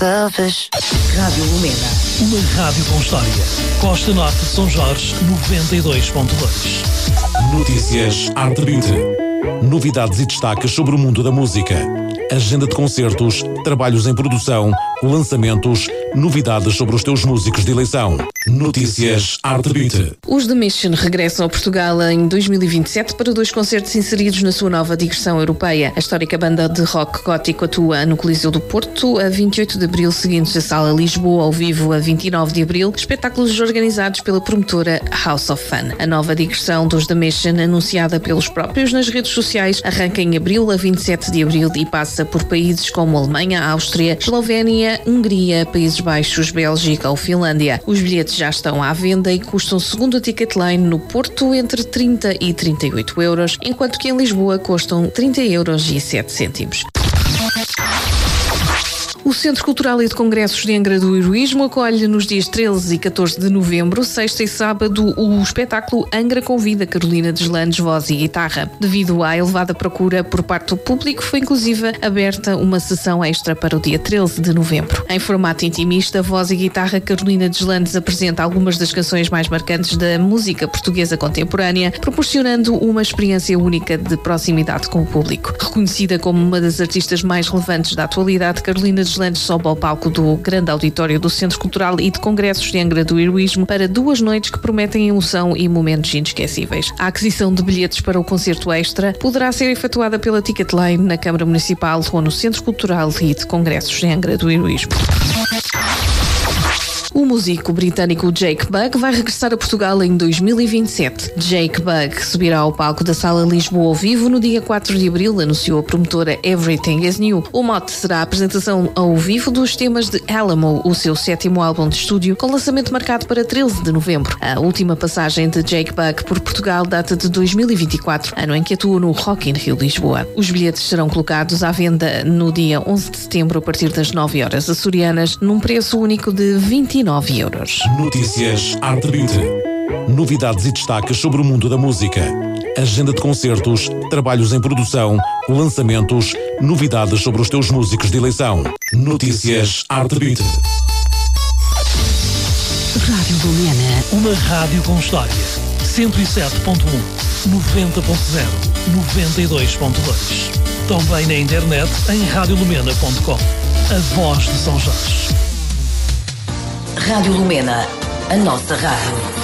selfish. Rádio Lumena. Uma rádio com história. Costa Norte de São Jorge, 92.2. Notícias Arte Beat. Novidades e destaques sobre o mundo da música. Agenda de concertos, trabalhos em produção, lançamentos, novidades sobre os teus músicos de eleição. Notícias Arte Beat. Os The Mission regressam a Portugal em 2027 para 2 concertos inseridos na sua nova digressão europeia. A histórica banda de rock gótico atua no Coliseu do Porto a 28 de abril, seguindo-se a Sala Lisboa ao vivo a 29 de abril, espetáculos organizados pela promotora House of Fun. A nova digressão dos The Mission, anunciada pelos próprios nas redes sociais, arranca em abril a 27 de abril e passa por países como Alemanha, Áustria, Eslovénia, Hungria, Países Baixos, Bélgica ou Finlândia. Os bilhetes já estão à venda e custam, segundo a Ticketline, no Porto entre 30 e 38 euros, enquanto que em Lisboa custam 30 euros e 7 cêntimos. O Centro Cultural e de Congressos de Angra do Heroísmo acolhe nos dias 13 e 14 de novembro, sexta e sábado, o espetáculo Angra Convida Carolina Deslandes, voz e guitarra. Devido à elevada procura por parte do público, foi inclusive aberta uma sessão extra para o dia 13 de novembro. Em formato intimista, voz e guitarra, Carolina Deslandes apresenta algumas das canções mais marcantes da música portuguesa contemporânea, proporcionando uma experiência única de proximidade com o público. Reconhecida como uma das artistas mais relevantes da atualidade, Carolina Deslandes sobe ao palco do grande auditório do Centro Cultural e de Congressos de Angra do Heroísmo para 2 noites que prometem emoção e momentos inesquecíveis. A aquisição de bilhetes para o concerto extra poderá ser efetuada pela Ticketline na Câmara Municipal ou no Centro Cultural e de Congressos de Angra do Heroísmo. O músico britânico Jake Bugg vai regressar a Portugal em 2027. Jake Bugg subirá ao palco da Sala Lisboa ao vivo no dia 4 de abril, anunciou a promotora Everything Is New. O mote será a apresentação ao vivo dos temas de Alamo, o seu 7º álbum de estúdio, com lançamento marcado para 13 de novembro. A última passagem de Jake Bugg por Portugal data de 2024, ano em que atua no Rock in Rio Lisboa. Os bilhetes serão colocados à venda no dia 11 de setembro a partir das 9 horas açorianas, num preço único de 29 euros. Notícias Arte Beat. Novidades e destaques sobre o mundo da música. Agenda de concertos, trabalhos em produção, lançamentos, novidades sobre os teus músicos de eleição. Notícias Arte Beat. Rádio Lumena. Uma rádio com história. 107.1, 90.0, 92.2. Também na internet em radiolumena.com. A voz de São Jorge. Rádio Lumena, a nossa rádio.